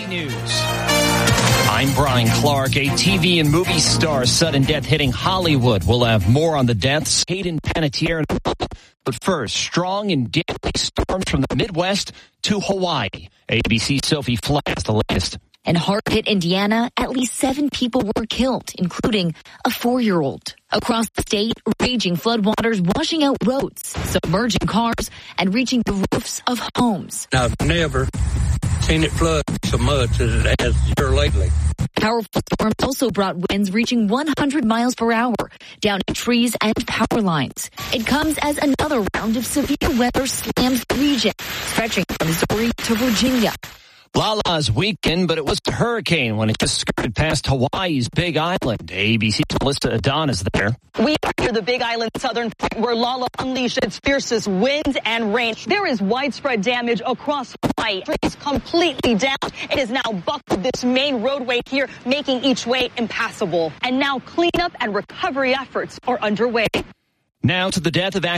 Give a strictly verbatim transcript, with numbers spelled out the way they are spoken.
News. I'm Brian Clark. A T V and movie star sudden death hitting Hollywood. We'll have more on the deaths. Hayden Panettiere. But first, strong and deadly storms from the Midwest to Hawaii. A B C's Sophie Fly has the latest. In hard-hit Indiana, at least seven people were killed, including a four-year-old. Across the state, raging floodwaters washing out roads, submerging cars, and reaching the roofs of homes. I've never seen it flood so much as it has here lately. Powerful storms also brought winds reaching one hundred miles per hour, down trees and power lines. It comes as another round of severe weather slams the region, stretching from Missouri to Virginia. Lala's weakened, but it was a hurricane when it just skirted past Hawaii's Big Island. A B C's Melissa Adon is there. We are near the Big Island southern point where Lala unleashed its fiercest winds and rain. There is widespread damage across Hawaii. It is completely down. It has now buckled this main roadway here, making each way impassable. And now cleanup and recovery efforts are underway. Now to the death of